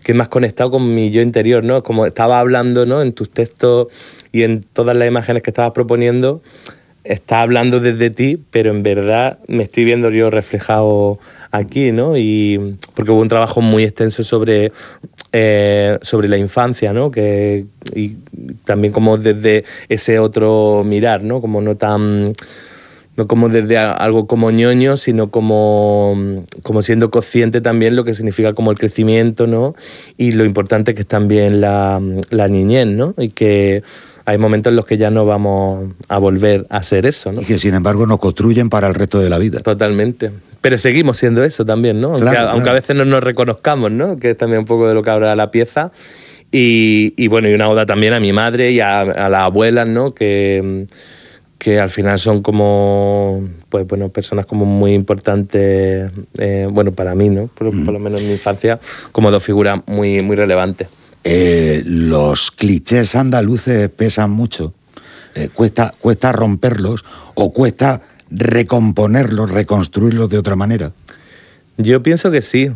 que más conectado con mi yo interior, ¿no? Como estaba hablando, ¿no? En tus textos y en todas las imágenes que estabas proponiendo, estás hablando desde ti, pero en verdad me estoy viendo yo reflejado aquí, ¿no? Y porque hubo un trabajo muy extenso sobre la infancia, ¿no? Y también como desde ese otro mirar, ¿no? Como no como desde algo como ñoño, sino como siendo consciente también lo que significa como el crecimiento, ¿no? Y lo importante que es también la niñez, ¿no? Y que hay momentos en los que ya no vamos a volver a ser eso, ¿no? Y que sin embargo nos construyen para el resto de la vida. Totalmente. Pero seguimos siendo eso también, ¿no? Aunque a veces no nos reconozcamos, ¿no? Que es también un poco de lo que habla la pieza. Y bueno, y una oda también a mi madre y a las abuelas, ¿no? Que al final son como, pues bueno, personas como muy importantes, bueno, para mí, ¿no? Por lo menos en mi infancia, como dos figuras muy, muy relevantes. Los clichés andaluces pesan mucho. Cuesta romperlos o cuesta recomponerlos, reconstruirlos de otra manera. Yo pienso que sí,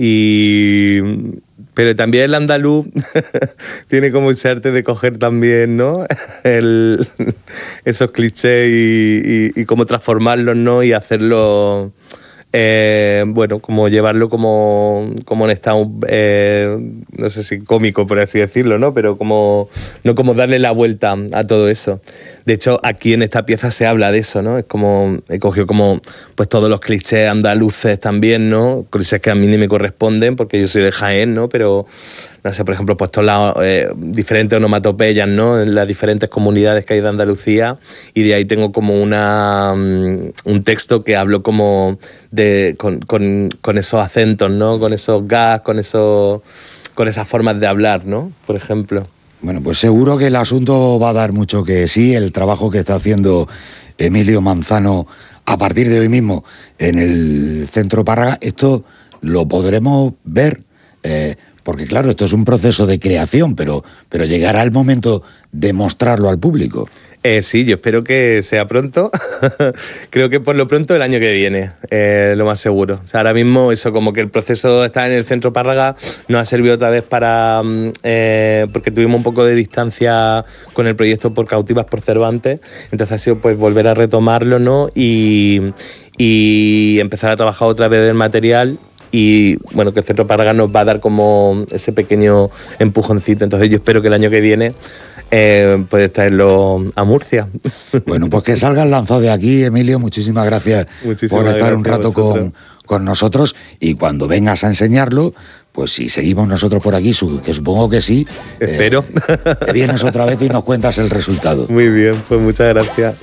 pero también el andaluz tiene como ese arte de coger también, ¿no? Esos clichés y cómo transformarlos, ¿no? Y hacerlo, bueno, como llevarlo como en estado, no sé si cómico, por así decirlo, ¿no? Pero no como darle la vuelta a todo eso. De hecho, aquí en esta pieza se habla de eso, ¿no? Es como, he cogido como pues todos los clichés andaluces también, ¿no? Clichés que a mí ni me corresponden porque yo soy de Jaén, ¿no? Pero, no sé, por ejemplo, pues todas las diferentes onomatopeyas, ¿no? En las diferentes comunidades que hay de Andalucía, y de ahí tengo como un texto que hablo como con esos acentos, ¿no? Con esos gas, con esas formas de hablar, ¿no? Por ejemplo. Bueno, pues seguro que el asunto va a dar mucho que sí. El trabajo que está haciendo Emilio Manzano a partir de hoy mismo en el Centro Párraga, esto lo podremos ver, porque claro, esto es un proceso de creación, pero llegará el momento de mostrarlo al público. Sí, yo espero que sea pronto. Creo que por lo pronto el año que viene, lo más seguro. O sea, ahora mismo eso, como que el proceso está en el Centro Párraga, nos ha servido otra vez para porque tuvimos un poco de distancia con el proyecto por Cautivas por Cervantes, entonces ha sido pues volver a retomarlo, ¿no? Y empezar a trabajar otra vez el material. Y bueno, que el Centro Párraga nos va a dar como ese pequeño empujoncito. Entonces yo espero que el año que viene puedes traerlo a Murcia. Bueno, pues que salgas lanzado de aquí, Emilio. Muchísimas gracias por estar un rato con nosotros. Y cuando vengas a enseñarlo, pues si seguimos nosotros por aquí, que supongo que sí. Espero. Te vienes otra vez y nos cuentas el resultado. Muy bien, pues muchas gracias.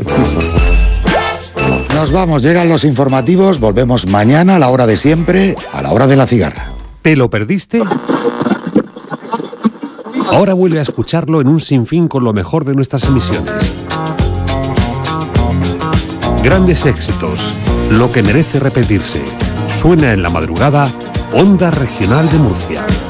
Nos vamos, llegan los informativos, volvemos mañana a la hora de siempre, a la hora de la cigarra. ¿Te lo perdiste? Ahora vuelve a escucharlo en un sinfín con lo mejor de nuestras emisiones. Grandes éxitos, lo que merece repetirse. Suena en la madrugada, Onda Regional de Murcia.